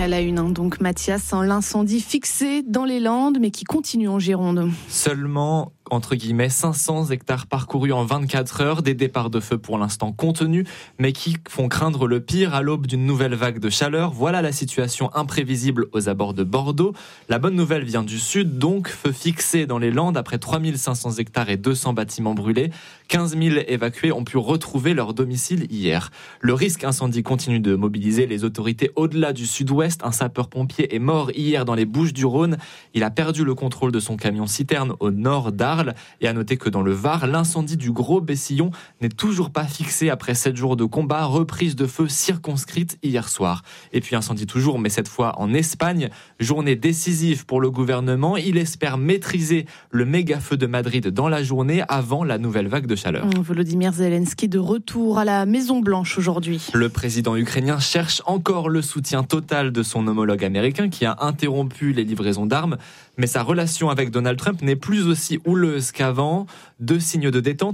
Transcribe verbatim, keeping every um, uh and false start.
À la une, hein, donc Mathias, hein, l'incendie fixé dans les Landes, mais qui continue en Gironde. Seulement, entre guillemets, cinq cents hectares parcourus en vingt-quatre heures, des départs de feu pour l'instant contenus, mais qui font craindre le pire à l'aube d'une nouvelle vague de chaleur. Voilà la situation imprévisible aux abords de Bordeaux. La bonne nouvelle vient du sud, donc feu fixé dans les Landes après trois mille cinq cents hectares et deux cents bâtiments brûlés. quinze mille évacués ont pu retrouver leur domicile hier. Le risque incendie continue de mobiliser les autorités au-delà du sud-ouest. Un sapeur-pompier est mort hier dans les Bouches-du-Rhône. Il a perdu le contrôle de son camion-citerne au nord d'Arles. Et à noter que dans le Var, l'incendie du Gros Bessillon n'est toujours pas fixé après sept jours de combat. Reprise de feu circonscrite hier soir. Et puis incendie toujours, mais cette fois en Espagne. Journée décisive pour le gouvernement. Il espère maîtriser le méga-feu de Madrid dans la journée avant la nouvelle vague de chaleur. Volodymyr Zelensky de retour à la Maison-Blanche aujourd'hui. Le président ukrainien cherche encore le soutien total de son homologue américain qui a interrompu les livraisons d'armes. Mais sa relation avec Donald Trump n'est plus aussi houleuse qu'avant. Deux signes de détente